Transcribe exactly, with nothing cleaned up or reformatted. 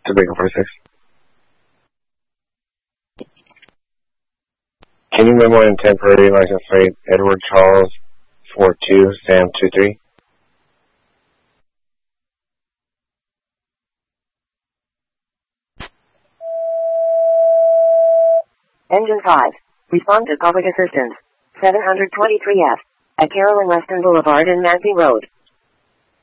Tobago forty-six. Can you memo in temporary license plate Edward Charles four two Sam two three? Engine five. Respond to public assistance. seven twenty-three F. At Carolyn Weston Boulevard and Nancy Road.